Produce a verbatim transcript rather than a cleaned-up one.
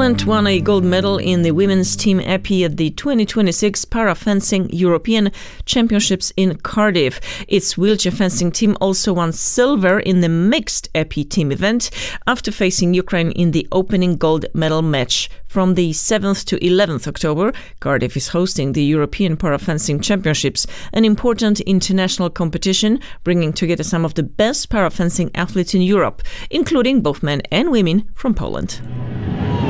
Poland won a gold medal in the women's team épée at the twenty twenty-six Para-Fencing European Championships in Cardiff. Its wheelchair fencing team also won silver in the mixed épée team event after facing Ukraine in the opening gold medal match. From the seventh to eleventh October, Cardiff is hosting the European Para-Fencing Championships, an important international competition bringing together some of the best para-fencing athletes in Europe, including both men and women from Poland.